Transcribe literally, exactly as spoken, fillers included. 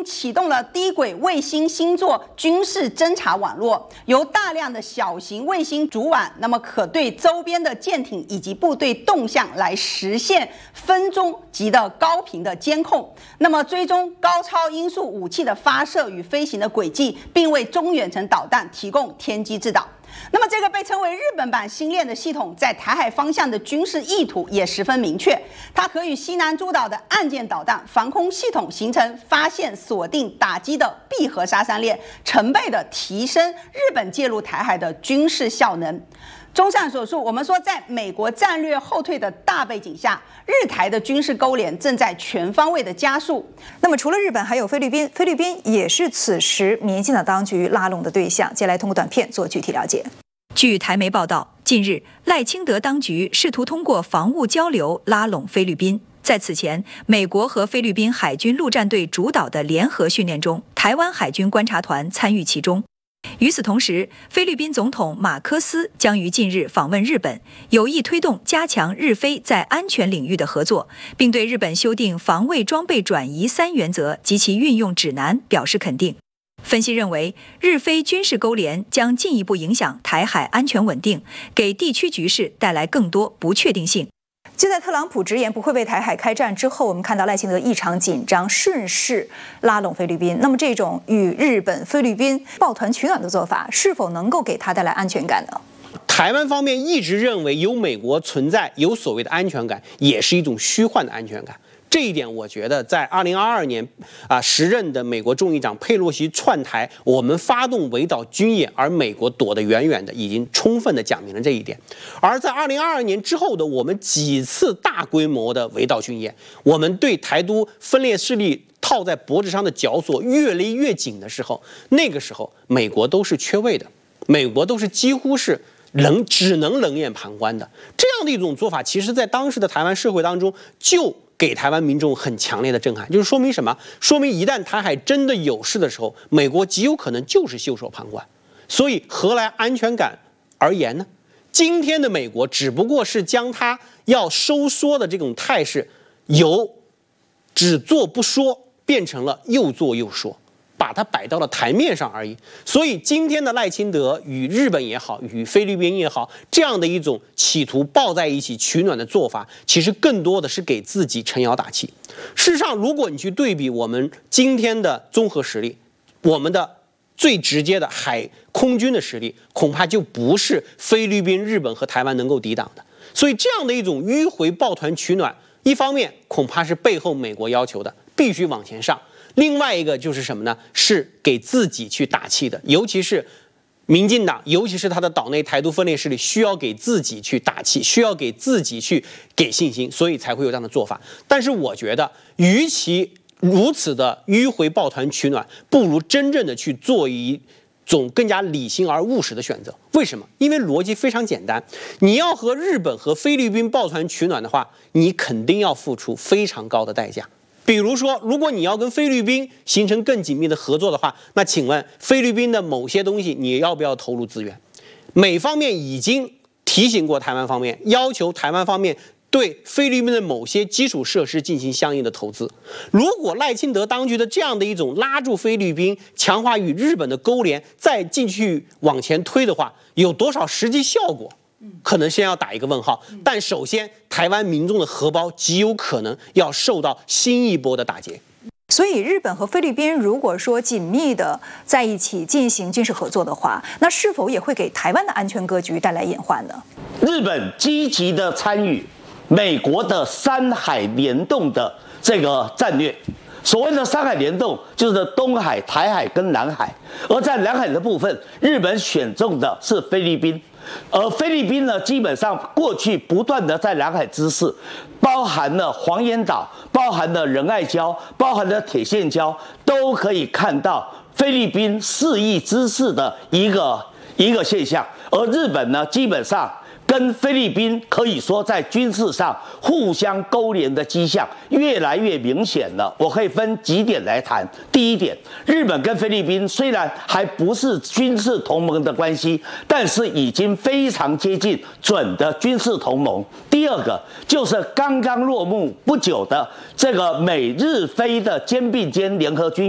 军启动了低轨卫星星座军事侦察网络，由大量的小型卫星主网，那么可对周边的舰艇以及部队动向来实现分钟级的高频的监控，那么追踪高超音速武器的发射与飞行的轨迹，并为中远程导弹提供天基制导。那么，这个被称为日本版星链的系统，在台海方向的军事意图也十分明确。它可与西南诸岛的岸舰导弹防空系统形成发现、锁定、打击的闭合杀伤链，成倍的提升日本介入台海的军事效能。综上所述，我们说，在美国战略后退的大背景下，日台的军事勾连正在全方位的加速。 那么，除了日本，还有菲律宾，菲律宾也是此时民进党当局拉拢的对象。接下来通过短片做具体了解。 据台媒报道，近日赖清德当局试图通过防务交流拉拢菲律宾。在此前，美国和菲律宾海军陆战队主导的联合训练中，台湾海军观察团参与其中。与此同时，菲律宾总统马科斯将于近日访问日本，有意推动加强日菲在安全领域的合作，并对日本修订防卫装备转移三原则及其运用指南表示肯定。分析认为，日菲军事勾连将进一步影响台海安全稳定，给地区局势带来更多不确定性。 就在特朗普直言不会为台海开战之后，我们看到赖清德异常紧张，顺势拉拢菲律宾。那么，这种与日本、菲律宾抱团取暖的做法，是否能够给他带来安全感呢？ 台湾方面一直认为有美国存在，有所谓的安全感，也是一种虚幻的安全感。这一点，我觉得在二零二二年啊，时任的美国众议长佩洛西窜台，我们发动围岛军演，而美国躲得远远的，已经充分的讲明了这一点。而在二零二二年之后的我们几次大规模的围岛军演，我们对台独分裂势力套在脖子上的绞索越勒越紧的时候，那个时候美国都是缺位的，美国都是几乎是冷只能冷眼旁观的。这样的一种做法，其实在当时的台湾社会当中就给台湾民众很强烈的震撼，就是说明什么？说明一旦台海真的有事的时候，美国极有可能就是袖手旁观。所以何来安全感而言呢？今天的美国只不过是将它要收缩的这种态势，由只做不说变成了又做又说，把它摆到了台面上而已。所以今天的赖清德与日本也好，与菲律宾也好，这样的一种企图抱在一起取暖的做法，其实更多的是给自己撑腰打气。事实上，如果你去对比我们今天的综合实力，我们的最直接的海空军的实力，恐怕就不是菲律宾、日本和台湾能够抵挡的。所以这样的一种迂回抱团取暖，一方面恐怕是背后美国要求的，必须往前上。另外一个就是什么呢？是给自己去打气的，尤其是民进党，尤其是他的岛内台独分裂势力，需要给自己去打气，需要给自己去给信心，所以才会有这样的做法。但是我觉得，与其如此的迂回抱团取暖，不如真正的去做一种更加理性而务实的选择。为什么？因为逻辑非常简单，你要和日本和菲律宾抱团取暖的话，你肯定要付出非常高的代价。比如说，如果你要跟菲律宾形成更紧密的合作的话，那请问菲律宾的某些东西你要不要投入资源？美方面已经提醒过台湾方面，要求台湾方面对菲律宾的某些基础设施进行相应的投资。如果赖清德当局的这样的一种拉住菲律宾、强化与日本的勾连，再继续往前推的话，有多少实际效果？可能先要打一个问号。但首先，台湾民众的荷包极有可能要受到新一波的打击。 所以，日本和菲律宾如果说紧密的在一起进行军事合作的话，那是否也会给台湾的安全格局带来隐患呢？ 日本积极的参与美国的三海联动的这个战略。所谓的三海联动，就是东海、台海跟南海。而在南海的部分，日本选中的是菲律宾。而菲律宾呢，基本上过去不断的在南海之事，包含了黄岩岛，包含了仁爱礁，包含了铁线礁，都可以看到菲律宾肆意之事的一个一个现象。而日本呢，基本上跟菲律宾可以说在军事上互相勾连的迹象越来越明显了。我可以分几点来谈。第一点，日本跟菲律宾虽然还不是军事同盟的关系，但是已经非常接近准的军事同盟。第二个就是刚刚落幕不久的这个美日菲的肩并肩联合军